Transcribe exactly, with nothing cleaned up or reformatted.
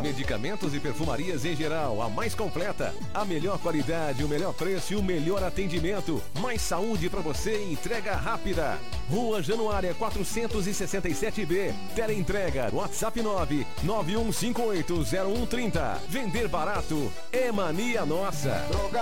Medicamentos e perfumarias em geral, a mais completa. A melhor qualidade, o melhor preço e o melhor atendimento. Mais saúde pra você e entrega rápida. Rua Januária quatrocentos e sessenta e sete B. Teleentrega, WhatsApp nove nove um cinco oito zero um três zero. Vender barato é mania nossa.